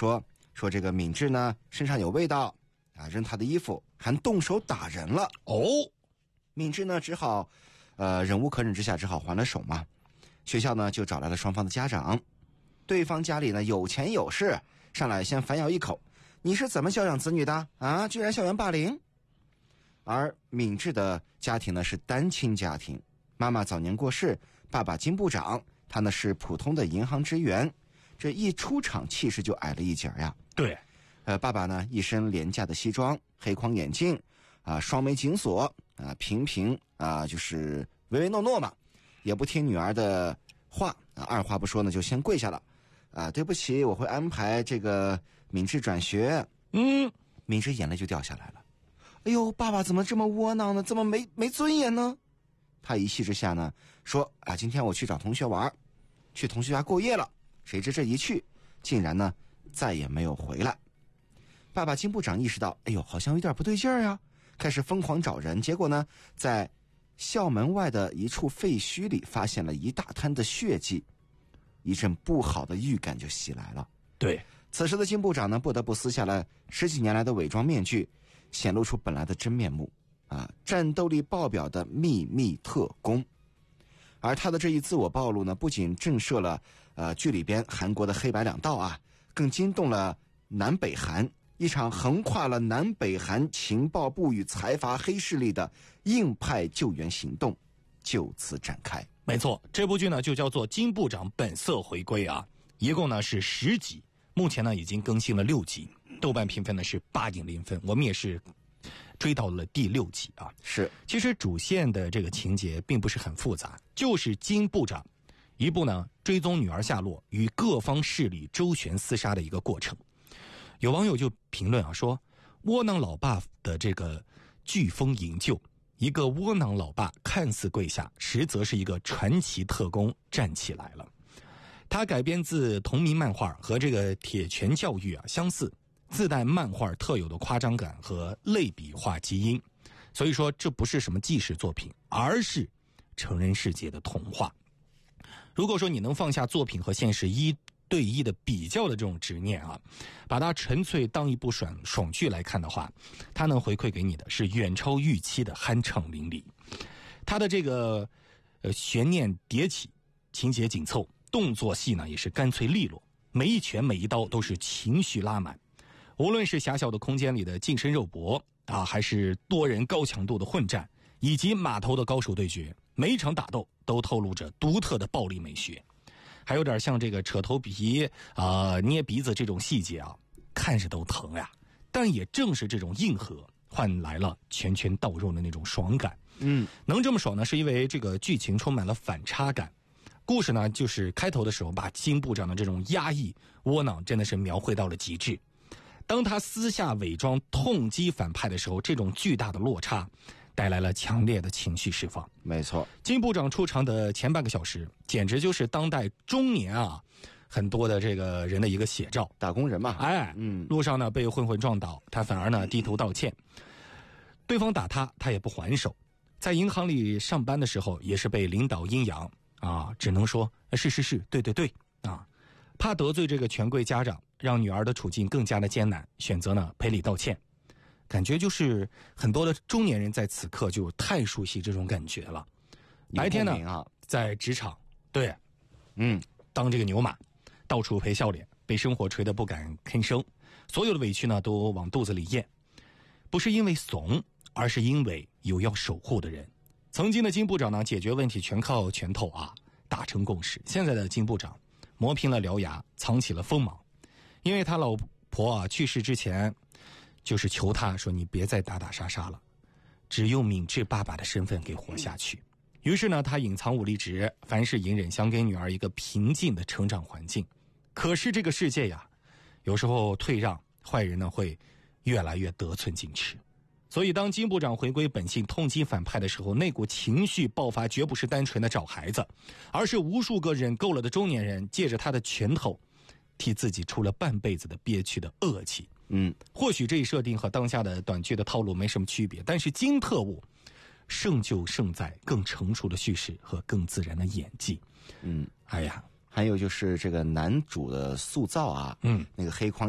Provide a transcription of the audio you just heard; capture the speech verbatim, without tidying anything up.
说说这个敏智呢身上有味道啊，扔他的衣服，还动手打人了。 哦， 敏智呢只好呃忍无可忍之下只好还了手嘛。学校呢就找来了双方的家长，对方家里呢有钱有势，上来先反咬一口，你是怎么教养子女的啊？居然校园霸凌。而敏智的家庭呢是单亲家庭，妈妈早年过世，爸爸金部长他呢是普通的银行职员，这一出场气势就矮了一截呀。 对， 呃，爸爸呢一身廉价的西装，黑框眼镜啊，双眉紧锁啊，频频啊就是唯唯诺诺嘛，也不听女儿的话啊，二话不说呢就先跪下了啊，对不起，我会安排这个敏智转学。 嗯， 敏智眼泪就掉下来了。哎呦，爸爸怎么这么窝囊呢？这么没没尊严呢？他一气之下呢说啊，今天我去找同学玩，去同学家过夜了。谁知这一去，竟然呢再也没有回来。爸爸金部长意识到，哎呦，好像有点不对劲儿呀，开始疯狂找人。结果呢，在校门外的一处废墟里发现了一大滩的血迹，一阵不好的预感就袭来了。 对， 此时的金部长呢，不得不撕下了十几年来的伪装面具，显露出本来的真面目啊！战斗力爆表的秘密特工。而他的这一自我暴露呢，不仅震慑了呃剧里边韩国的黑白两道啊，更惊动了南北韩，一场横跨了南北韩情报部与财阀黑势力的硬派救援行动就此展开。 没错，这部剧呢就叫做《金部长本色回归》啊，一共呢是十集，目前呢已经更新了六集，豆瓣评分呢是八点零分，我们也是追到了第六集啊。 是， 其实主线的这个情节并不是很复杂，就是金部长一部呢追踪女儿下落与各方势力周旋厮杀的一个过程。有网友就评论啊说，窝囊老爸的这个飓风营救，一个窝囊老爸看似跪下，实则是一个传奇特工站起来了。它改编自同名漫画，和这个铁拳教育啊相似，自带漫画特有的夸张感和类比化基因，所以说这不是什么纪实作品，而是成人世界的童话。如果说你能放下作品和现实一对一的比较的这种执念啊，把它纯粹当一部爽爽剧来看的话，它能回馈给你的是远超预期的酣畅淋漓。它的这个呃悬念迭起，情节紧凑，动作戏呢也是干脆利落，每一拳每一刀都是情绪拉满。无论是狭小的空间里的近身肉搏啊，还是多人高强度的混战，以及码头的高手对决，每一场打斗都透露着独特的暴力美学，还有点像这个扯头皮啊、呃、捏鼻子这种细节啊，看着都疼呀。但也正是这种硬核，换来了拳拳到肉的那种爽感。 嗯， 能这么爽呢，是因为这个剧情充满了反差感。故事呢，就是开头的时候把金部长的这种压抑窝囊真的是描绘到了极致。当他私下伪装痛击反派的时候，这种巨大的落差带来了强烈的情绪释放。 没错， 金部长出场的前半个小时简直就是当代中年啊很多的这个人的一个写照。 打工人嘛， 哎， 嗯， 路上呢被混混撞倒，他反而呢低头道歉，对方打他他也不还手。在银行里上班的时候也是被领导阴阳啊，只能说是是是，对对对啊，怕得罪这个权贵家长，让女儿的处境更加的艰难，选择呢赔礼道歉。感觉就是很多的中年人在此刻就太熟悉这种感觉了。白天呢、 啊、 在职场，对， 嗯， 当这个牛马，到处赔笑脸，被生活锤得不敢吭声，所有的委屈呢都往肚子里咽，不是因为怂，而是因为有要守护的人。曾经的金部长呢，解决问题全靠拳头啊，达成共识。现在的金部长磨平了獠牙，藏起了锋芒，因为他老婆啊去世之前，就是求他说你别再打打杀杀了，只用敏智爸爸的身份给活下去。于是呢，他隐藏武力值，凡事隐忍，想给女儿一个平静的成长环境。可是这个世界呀，有时候退让，坏人呢会越来越得寸进尺。所以当金部长回归本性，痛击反派的时候，那股情绪爆发绝不是单纯的找孩子，而是无数个忍够了的中年人借着他的拳头替自己出了半辈子的憋屈的恶气。 嗯， 或许这一设定和当下的短剧的套路没什么区别，但是金特务胜就胜在更成熟的叙事和更自然的演技。 嗯， 哎呀， 还有就是这个男主的塑造啊， 嗯， 那个黑框